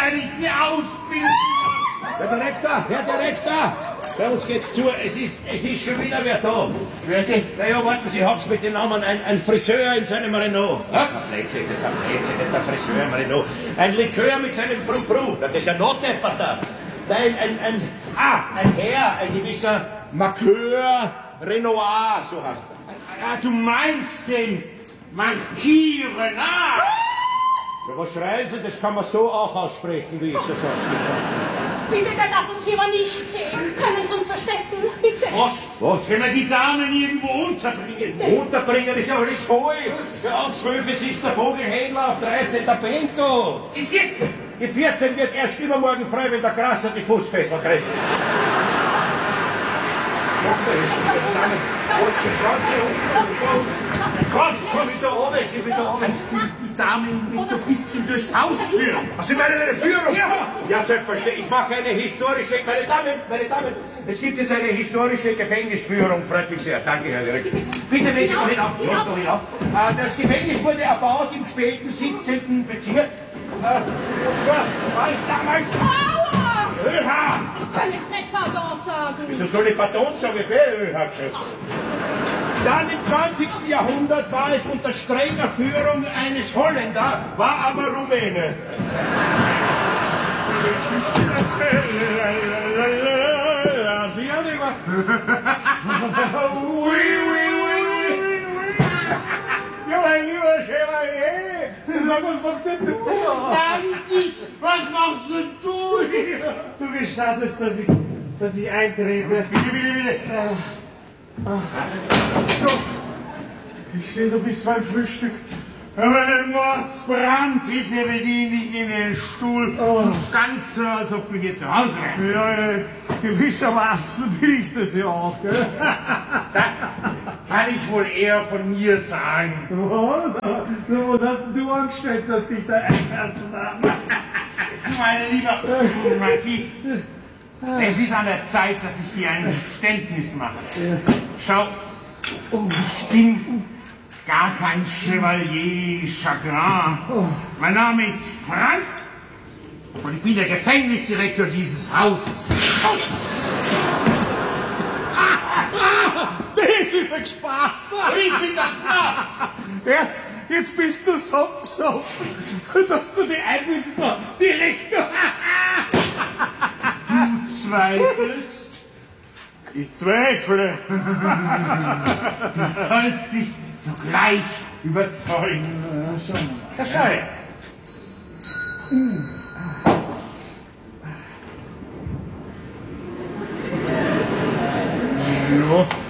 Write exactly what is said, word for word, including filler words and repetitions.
werde ich Sie ausbilden lassen. Herr Direktor, Herr Direktor! Bei uns geht's zu, es ist, es ist schon wieder wer da. Wirklich? Naja, warten Sie, ich hab's mit dem Namen, ein, ein Friseur in seinem Renault. Was? Das ist ein Blödsinn, das ist ein Blödsinn, nicht der Friseur im Renault. Ein Likör mit seinem Frou-Frou, das ist ein Notdepperter. Nein, ein, ein, ah, ein Herr, ein gewisser Marqueur Renoir, so heißt er. Ja, du meinst den Marquis Renard? Ja, was schreien Sie, das kann man so auch aussprechen, wie ich das ausgesprochen habe. Bitte, der darf uns hier aber nicht sehen. Können Sie uns verstecken? Bitte. Was? Was? Können wir die Damen irgendwo unterbringen? Unterbringen ist ja alles voll. Auf zwölf sitzt der Vogelhändler, auf dreizehn der Bento. Die vierzehn. Die vierzehn wird erst übermorgen frei, wenn der Grasser die Fußfessel kriegt. Was? Sie wieder oben, Sie wieder oben. Kannst du die Damen nicht so ein bisschen durchs Haus führen? Ach, Sie meinen eine Führung? Ja. Ja, selbstverständlich. Ich mache eine historische, meine Damen, meine Damen, es gibt jetzt eine historische Gefängnisführung. Freut mich sehr. Danke, Herr Direktor. Bitte, wenn Sie noch hinauf, ja, noch hinauf. Äh, Das Gefängnis wurde erbaut im späten siebzehnten Bezirk. Äh, Und zwar war es damals Aua! Ölhaar. Ich kann jetzt nicht Pardon sagen. Wieso soll ich Pardon sagen? Ich bin Ölhaar geschrieben. Dann im zwanzigsten Jahrhundert war es unter strenger Führung eines Holländer, war aber Rumäne. Ja, mein lieber Chevalier, sag, was machst denn du? Danke, was machst denn du hier? Du gestattest, dass ich, dass ich eintrete. Bitte, bitte, bitte. Ich sehe, du bist beim Frühstück. Aber ein Mordsbrand, ich verdiene dich in den Stuhl. Oh. Du ganz so, als ob du hier zu Hause wärst. Ja, ja, gewissermaßen bin ich das ja auch. Gell? Das kann ich wohl eher von mir sagen. Was? Was hast denn du angestellt, dass dich da einlassen darf? Du, mein lieber Marquis, es ist an der Zeit, dass ich dir ein Geständnis mache. Schau, ich bin gar kein Chevalier Chagrin. Mein Name ist Frank und ich bin der Gefängnisdirektor dieses Hauses. Das ist ein Spaß! Und ich bin das Nass. Erst, jetzt bist du so besoffen, dass du die einwillst, da Direktor! Du zweifelst? Ich zweifle. Du sollst dich sogleich überzeugen. Ja, schau mal. Ja, schau her. Ja.